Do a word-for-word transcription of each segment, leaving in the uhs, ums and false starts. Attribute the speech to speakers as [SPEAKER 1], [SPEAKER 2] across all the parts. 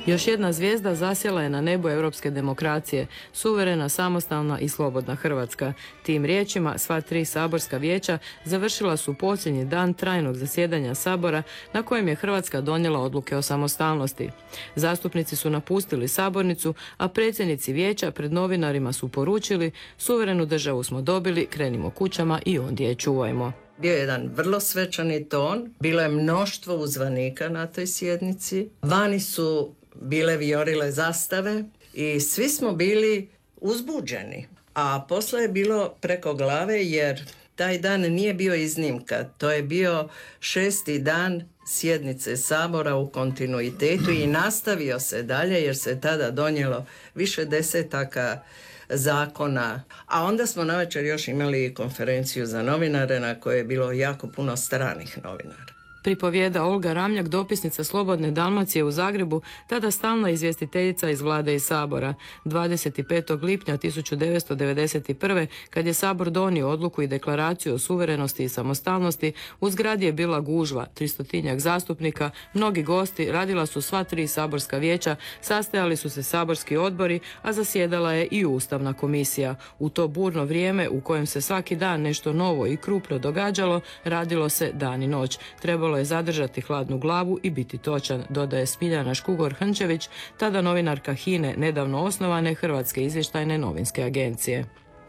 [SPEAKER 1] Još jedna zvijezda zasjela je na nebu europske demokracije, suverena, samostalna i slobodna Hrvatska. Tim riječima sva tri saborska vijeća završila su posljednji dan trajnog zasjedanja Sabora na kojem je Hrvatska donijela odluke o samostalnosti. Zastupnici su napustili sabornicu, a predsjednici vijeća pred novinarima su poručili: suverenu državu smo dobili, krenimo kućama i ondje je čuvajmo.
[SPEAKER 2] Bio je jedan vrlo svečani ton, bilo je mnoštvo uzvanika na toj sjednici, vani su bile vijorile zastave i svi smo bili uzbuđeni. A posle je bilo preko glave jer taj dan nije bio iznimka, to je bio šesti dan sjednice Sabora u kontinuitetu i nastavio se dalje jer se tada donijelo više desetaka zakona, a onda smo navečer još imali konferenciju za novinare na kojoj je bilo jako puno stranih novinara.
[SPEAKER 1] Pripovijeda Olga Ramljak, dopisnica Slobodne Dalmacije u Zagrebu, tada stalna izvjestiteljica iz Vlade i Sabora. dvadeset petog lipnja tisuću devetsto devedeset prve. kad je Sabor donio odluku i deklaraciju o suverenosti i samostalnosti, u zgradi je bila gužva, tristotinjak zastupnika, mnogi gosti, radila su sva tri saborska vijeća, sastajali su se saborski odbori, a zasjedala je i Ustavna komisija. U to burno vrijeme u kojem se svaki dan nešto novo i krupno događalo, radilo se dan i noć. Trebalo je zadržati hladnu glavu i biti točan, dodaje Smiljana Škugor-Hrnčević, tada novinarka H I N E, nedavno osnovane Hrvatske izvještajne novinske agencije.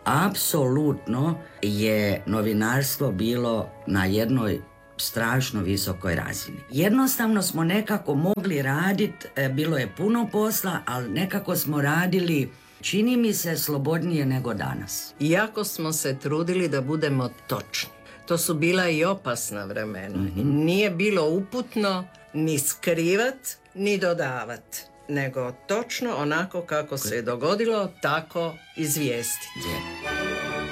[SPEAKER 3] Apsolutno je novinarstvo bilo na jednoj strašno visokoj razini. Jednostavno smo nekako mogli raditi, bilo je puno posla, ali nekako smo radili, čini mi se, slobodnije nego danas.
[SPEAKER 2] Iako smo se trudili da budemo točni. To su bila i opasna vremena. Mm-hmm. Nije bilo uputno ni skrivat, ni dodavat, nego točno onako kako se je dogodilo, tako izvijestiti. Yeah.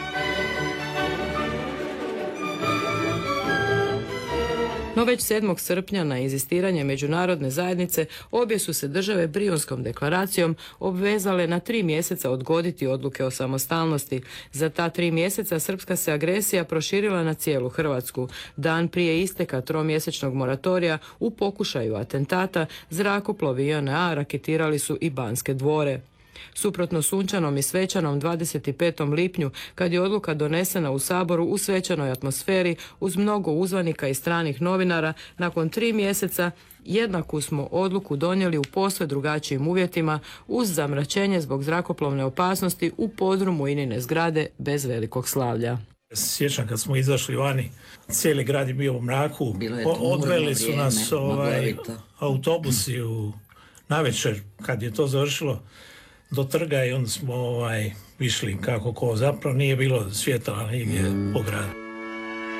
[SPEAKER 1] No već sedmog srpnja na inzistiranje međunarodne zajednice obje su se države Brijunskom deklaracijom obvezale na tri mjeseca odgoditi odluke o samostalnosti. Za ta tri mjeseca srpska se agresija proširila na cijelu Hrvatsku. Dan prije isteka tromjesečnog moratorija u pokušaju atentata zrakoplovi J N A raketirali su i Banske dvore. Suprotno sunčanom i svečanom dvadeset petom lipnju, kad je odluka donesena u Saboru u svečanoj atmosferi uz mnogo uzvanika i stranih novinara, nakon tri mjeseca jednaku smo odluku donijeli u posve drugačijim uvjetima uz zamračenje zbog zrakoplovne opasnosti u podrumu Inine zgrade bez velikog slavlja.
[SPEAKER 4] Sjećam kad smo izašli vani, cijeli grad je bio u mraku, odveli su nas ovaj, autobusi u navečer kad je to završilo do trga i onda smo ovaj, išli kako ko, zapravo nije bilo svjetla nigdje mm. po gradu.